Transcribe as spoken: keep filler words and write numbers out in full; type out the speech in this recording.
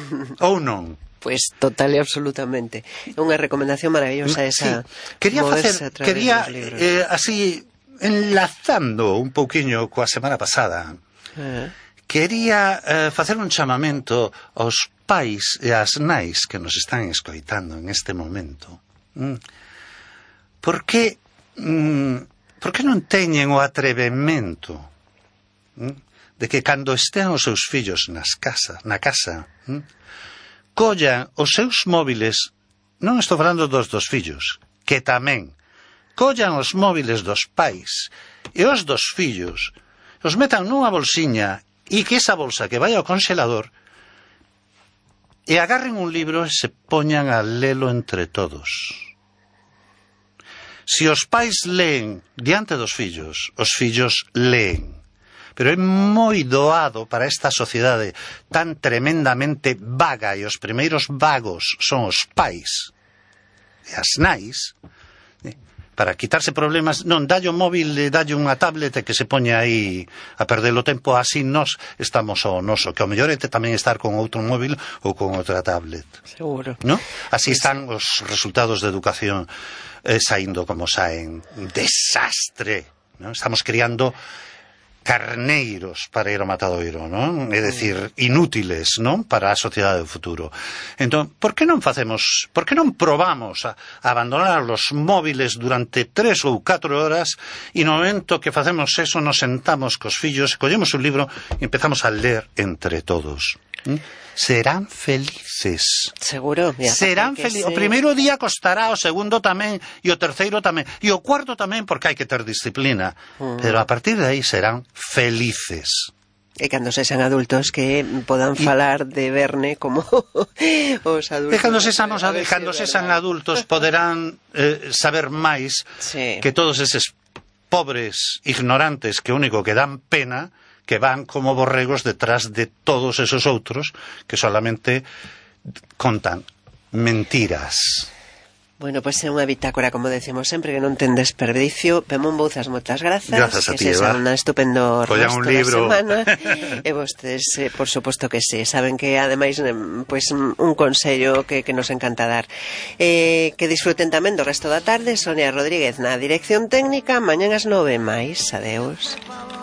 Ou non? Pois pues, total e absolutamente. É unha recomendación maravillosa esa. Sí. Quería facer, quería eh, así enlazando un pouquiño coa semana pasada. Uh-huh. Quería eh, facer un chamamento aos pais e ás nais que nos están escoitando en este momento. Mm. Por que mm, por que non teñen o atrevemento mm, de que cando estean os seus fillos nas casas, na casa, mm, collan os seus móviles, non estou falando dos dos fillos, que tamén, collan os móviles dos pais e os dos fillos, os metan nunha bolsiña e que esa bolsa que vai ao congelador e agarren un libro e se poñan a lelo entre todos. Se os pais leen diante dos fillos, os fillos leen. Pero é moi doado para esta sociedade tan tremendamente vaga, e os primeiros vagos son os pais e as nais, para quitarse problemas, non, dalle o móvil, dalle unha tablet que se poña aí a perder o tempo, así nós estamos ao noso, que ao mellor é tamén estar con outro móvil ou con outra tablet. Seguro. ¿No? Así están os resultados de educación eh, saindo como saen. Desastre. ¿No? Estamos criando carneiros para ir ao matadoiro, non? É dicir, inútiles, non? Para a sociedade do futuro. Entón, por que non facemos, por que non probamos a, a abandonar os móviles durante tres ou catro horas e no momento que facemos eso nos sentamos cos fillos, collemos un libro e empezamos a ler entre todos. ¿Mm? Serán felices. Seguro. Serán felices. O primeiro día costará, o segundo tamén, e o terceiro tamén, e o cuarto tamén, porque hai que ter disciplina. Mm. Pero a partir de aí serán felices. E cando sexan adultos que podan falar de Verne como os adultos. E cando sexamos, cando sexan adultos poderán eh, saber máis sí. que todos eses pobres ignorantes que único que dan pena, que van como borregos detrás de todos esos outros que solamente contan mentiras. Bueno, pois pues é unha bitácora, como decimos sempre, que non ten desperdicio. Pemón Bouzas, moitas grazas. Grazas a ti, que Eva. Que se estupendo Collan resto un libro. da semana. E vostedes, eh, por suposto que sí. Saben que, ademais, pues, un consello que, que nos encanta dar. Eh, que disfruten tamén do resto da tarde. Sonia Rodríguez na dirección técnica. Mañán ás nove máis. Adeus.